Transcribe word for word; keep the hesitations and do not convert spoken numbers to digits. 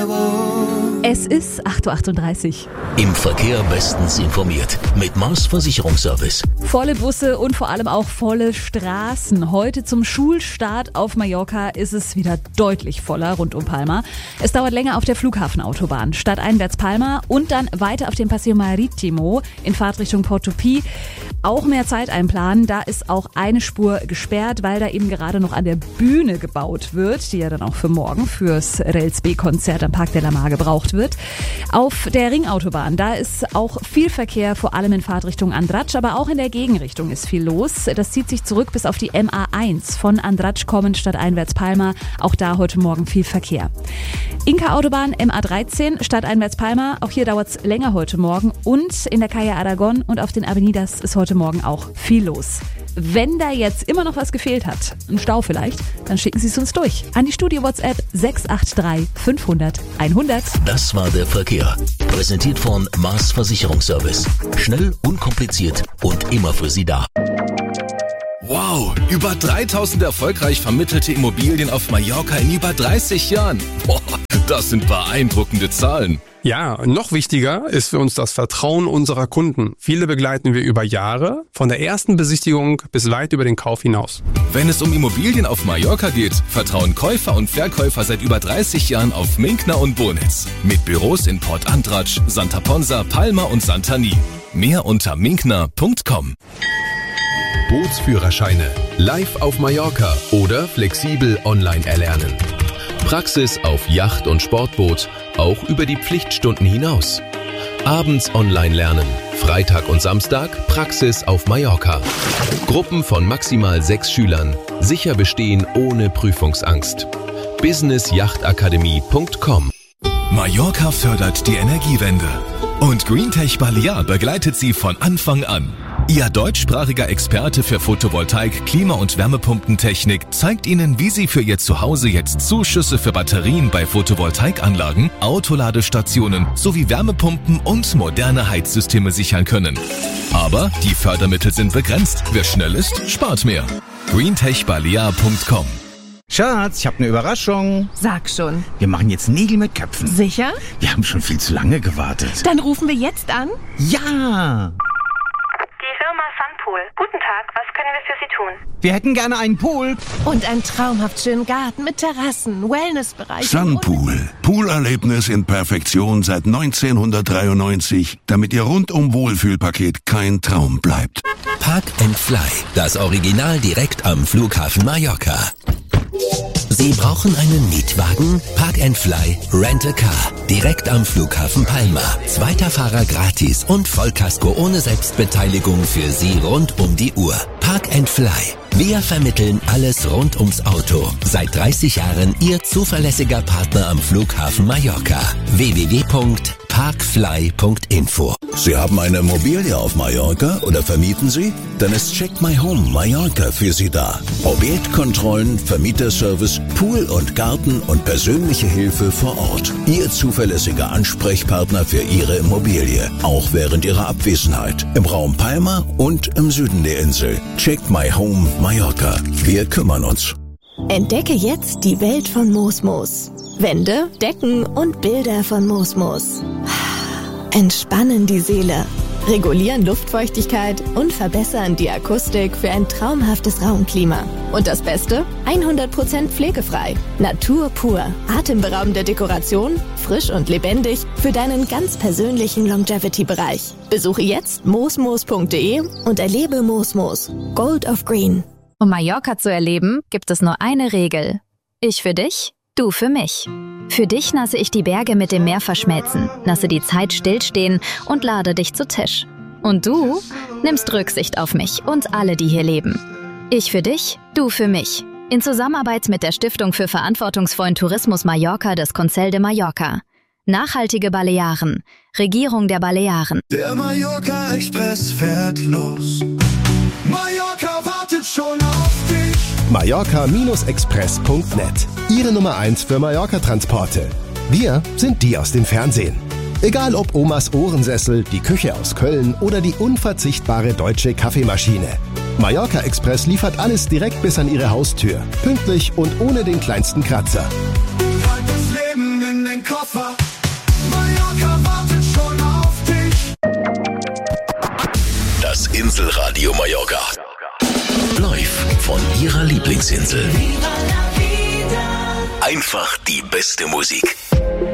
Es ist acht Uhr achtunddreißig. Im Verkehr bestens informiert mit Mars Versicherungsservice. Volle Busse und vor allem auch volle Straßen. Heute zum Schulstart auf Mallorca ist es wieder deutlich voller rund um Palma. Es dauert länger auf der Flughafenautobahn. Stadteinwärts Palma und dann weiter auf dem Paseo Marítimo in Fahrtrichtung Porto Pi. Auch mehr Zeit einplanen. Da ist auch eine Spur gesperrt, weil da eben gerade noch an der Bühne gebaut wird, die ja dann auch für morgen fürs Rels B-Konzert am Parc de la Mar gebraucht wird. Auf der Ringautobahn, da ist auch viel Verkehr, vor allem in Fahrtrichtung Andratx, aber auch in der Gegenrichtung ist viel los. Das zieht sich zurück bis auf die M A eins von Andratx kommend stadteinwärts Palma. Auch da heute Morgen viel Verkehr. Inka-Autobahn M A dreizehn stadteinwärts Palma. Auch hier dauert es länger heute Morgen. Und in der Calle Aragon und auf den Avenidas ist heute Morgen auch viel los. Wenn da jetzt immer noch was gefehlt hat, ein Stau vielleicht, dann schicken Sie es uns durch an die Studio-WhatsApp sechs acht drei fünfhundert hundert. Das war der Verkehr. Präsentiert von Mars Versicherungsservice. Schnell, unkompliziert und immer für Sie da. Wow, über dreitausend erfolgreich vermittelte Immobilien auf Mallorca in über dreißig Jahren. Boah, das sind beeindruckende Zahlen. Ja, noch wichtiger ist für uns das Vertrauen unserer Kunden. Viele begleiten wir über Jahre, von der ersten Besichtigung bis weit über den Kauf hinaus. Wenn es um Immobilien auf Mallorca geht, vertrauen Käufer und Verkäufer seit über dreißig Jahren auf Minkner und Bonitz. Mit Büros in Port Andratx, Santa Ponsa, Palma und Santani. Mehr unter minkner punkt com. Bootsführerscheine live auf Mallorca oder flexibel online erlernen. Praxis auf Yacht und Sportboot, auch über die Pflichtstunden hinaus. Abends online lernen, Freitag und Samstag Praxis auf Mallorca. Gruppen von maximal sechs Schülern, sicher bestehen ohne Prüfungsangst. business yacht akademie punkt com. Mallorca fördert die Energiewende und GreenTech Balear begleitet sie von Anfang an. Ihr deutschsprachiger Experte für Photovoltaik, Klima- und Wärmepumpentechnik zeigt Ihnen, wie Sie für Ihr Zuhause jetzt Zuschüsse für Batterien bei Photovoltaikanlagen, Autoladestationen sowie Wärmepumpen und moderne Heizsysteme sichern können. Aber die Fördermittel sind begrenzt. Wer schnell ist, spart mehr. greentech balear punkt com. Schatz, ich habe eine Überraschung. Sag schon. Wir machen jetzt Nägel mit Köpfen. Sicher? Wir haben schon viel zu lange gewartet. Dann rufen wir jetzt an. Ja! Die Firma Sunpool. Guten Tag, was können wir für Sie tun? Wir hätten gerne einen Pool. Und einen traumhaft schönen Garten mit Terrassen, Wellnessbereich. Sunpool. Poolerlebnis in Perfektion seit neunzehnhundertdreiundneunzig, damit Ihr rundum Wohlfühlpaket kein Traum bleibt. Park and Fly. Das Original direkt am Flughafen Mallorca. Sie brauchen einen Mietwagen? Park and Fly Rent a Car. Direkt am Flughafen Palma. Zweiter Fahrer gratis und Vollkasko ohne Selbstbeteiligung für Sie rund um die Uhr. Park and Fly. Wir vermitteln alles rund ums Auto. Seit dreißig Jahren Ihr zuverlässiger Partner am Flughafen Mallorca. w w w punkt parkfly punkt info. Sie haben eine Immobilie auf Mallorca oder vermieten Sie? Dann ist Check My Home Mallorca für Sie da. Objektkontrollen, Vermieterservice, Pool und Garten und persönliche Hilfe vor Ort. Ihr zuverlässiger Ansprechpartner für Ihre Immobilie, auch während Ihrer Abwesenheit. Im Raum Palma und im Süden der Insel. Check My Home Mallorca. Wir kümmern uns. Entdecke jetzt die Welt von Mosmos. Wände, Decken und Bilder von Mosmos. Entspannen die Seele, regulieren Luftfeuchtigkeit und verbessern die Akustik für ein traumhaftes Raumklima. Und das Beste? hundert Prozent pflegefrei. Natur pur. Atemberaubende Dekoration, frisch und lebendig für deinen ganz persönlichen Longevity-Bereich. Besuche jetzt mosmos punkt de und erlebe Mosmos. Gold of Green. Um Mallorca zu erleben, gibt es nur eine Regel. Ich für dich, du für mich. Für dich lasse ich die Berge mit dem Meer verschmelzen, lasse die Zeit stillstehen und lade dich zu Tisch. Und du nimmst Rücksicht auf mich und alle, die hier leben. Ich für dich, du für mich. In Zusammenarbeit mit der Stiftung für verantwortungsvollen Tourismus Mallorca des Consell de Mallorca. Nachhaltige Balearen. Regierung der Balearen. Der Mallorca Express fährt los. Mallorca wartet schon auf dich. Mallorca Express punkt net. Ihre Nummer eins für Mallorca-Transporte. Wir sind die aus dem Fernsehen. Egal ob Omas Ohrensessel, die Küche aus Köln oder die unverzichtbare deutsche Kaffeemaschine. Mallorca Express liefert alles direkt bis an Ihre Haustür. Pünktlich und ohne den kleinsten Kratzer. Halt das Leben in den den Koffer. Mallorca wartet schon auf dich. Das Inselradio Mallorca. Live von Ihrer Lieblingsinsel. Einfach die beste Musik.